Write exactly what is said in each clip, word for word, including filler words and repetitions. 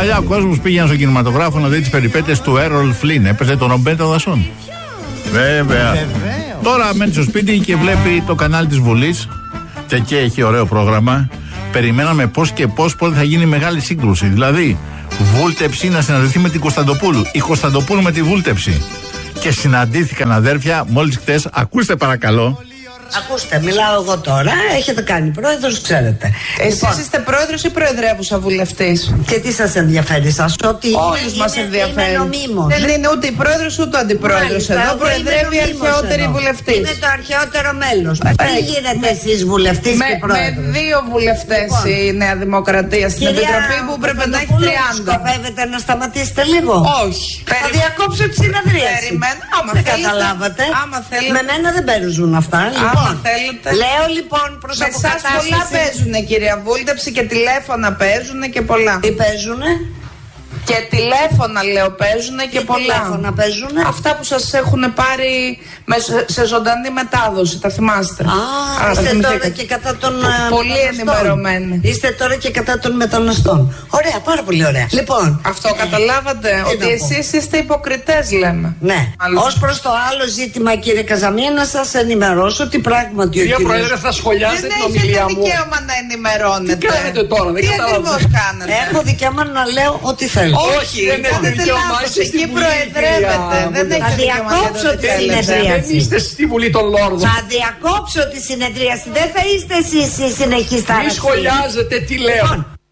Παλιά ο κόσμος πήγαινε στο κινηματογράφο να δει τις περιπέτειες του Έρολ Φλίν. Έπαιζε τον Ρομπέρτο Δασόν. Βέβαια. Τώρα μένει στο σπίτι και βλέπει το κανάλι της Βουλής. Και εκεί έχει ωραίο πρόγραμμα. Περιμέναμε πώς και πώς πότε θα γίνει μεγάλη σύγκρουση. Δηλαδή, Βούλτεψη να συναντηθεί με την Κωνσταντοπούλου. Η Κωνσταντοπούλου με τη Βούλτεψη. Και συναντήθηκαν αδέρφια μόλις χτες. Ακούστε παρακαλώ. Ακούστε, μιλάω εγώ τώρα. Έχετε κάνει πρόεδρος, ξέρετε. Εσείς Λοιπόν, είστε πρόεδρος ή προεδρεύουσα βουλευτής? και τι σας ενδιαφέρει σας? Ότι Όλους μας ενδιαφέρει. Είμαι νομίμως. Δεν είναι ούτε η πρόεδρος ούτε ο αντιπρόεδρος. Μάλιστα, Εδώ εγώ προεδρεύει η είμαι νομίμως αρχαιότερη εδώ. βουλευτής. Είναι το αρχαιότερο μέλος. Τι γίνετε εσείς βουλευτής Με, και με πρόεδρος? δύο βουλευτές Λοιπόν. η Νέα Δημοκρατία στην Κυρία Επιτροπή που πρέπει να έχει Κωνσταντοπούλου, τριάντα. σκοπεύετε να σταματήσετε λίγο? Όχι. Θα διακόψω τη συνεδρίαση. Περιμένω. Άμα Δεν θέλετε. καταλάβατε. Άμα θέλετε. Με μένα δεν παίζουν αυτά. Άμα Λοιπόν, θέλετε. λέω λοιπόν προς Με εσάς πολλά αποκατάσταση. παίζουνε, κυρία Βούλτεψη, και τηλέφωνα παίζουνε και πολλά. Τι παίζουνε? Και τηλέφωνα, λέω, παίζουνε και Τι πολλά. τηλέφωνα παίζουνε? Αυτά που σας έχουν πάρει με, σε, σε ζωντανή μετάδοση, τα θυμάστε? Α, Άρα είστε θυμηθήκατε. τώρα και κατά των ε, Πολύ μεταναστών. ενημερωμένοι. Είστε τώρα και κατά των μεταναστών. Ωραία, πάρα πολύ ωραία. Λοιπόν, Αυτό καταλάβατε, τι ότι να πω. εσείς είστε υποκριτές, λέμε. ναι. Άλλο. Ως προς το άλλο ζήτημα, κύριε Καζαμία, να σας ενημερώσω ότι πράγματι ο Κυρία κύριος... Πρόεδρε, θα σχολιάσετε Δεν την έχετε ομιλία μου. δικαίωμα να ενημερώνετε. Τι κάνετε τώρα, δεν Τι καταλαβαίνω. ακριβώς κάνετε? Έχω δικαίωμα να λέω ό,τι θέλω. Όχι, δεν έχετε Κάνετε δικαίωμα. λάθος, Είστε στη εκεί Βουλή, προεδρεύετε. κυρία Δεν Βουλευτή. έχετε δικαίωμα να διακόψω το τη θέλετε. συνεδρία. Δεν είστε στη Βουλή των Λόρδων. Θα διακόψω τη συνεδρίαση. Δεν θα είστε εσείς η συνεχής Μη τάραξη. σχολιάζετε τι λέω.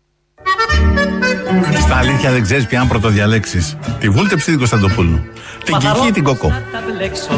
Στα αλήθεια δεν ξέρεις ποια να πρωτοδιαλέξεις. Τη Βούλτεψη ή την Κωνσταντοπούλου. Την Κική ή την Κοκό.